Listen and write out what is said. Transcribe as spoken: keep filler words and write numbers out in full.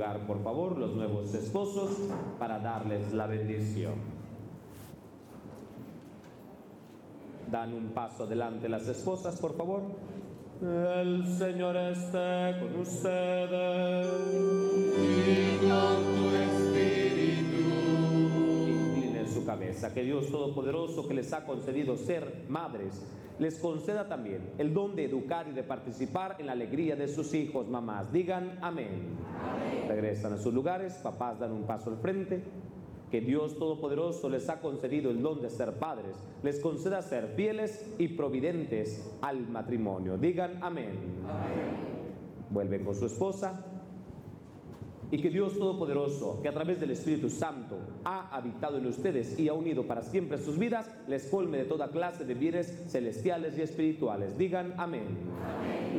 lugar, por favor, los nuevos esposos, para darles la bendición. Dan un paso adelante las esposas, por favor. El Señor esté con ustedes. Y con tu espíritu. Inclinen su cabeza. Que Dios Todopoderoso, que les ha concedido ser madres, les conceda también el don de educar y de participar en la alegría de sus hijos. Mamás, digan amén. Amén. Regresan a sus lugares. Papás, dan un paso al frente. Que Dios Todopoderoso les ha concedido el don de ser padres, les conceda ser fieles y providentes al matrimonio. Digan amén. Amén. Vuelven con su esposa. Y que Dios Todopoderoso, que a través del Espíritu Santo ha habitado en ustedes y ha unido para siempre sus vidas, les colme de toda clase de bienes celestiales y espirituales. Digan amén. Amén.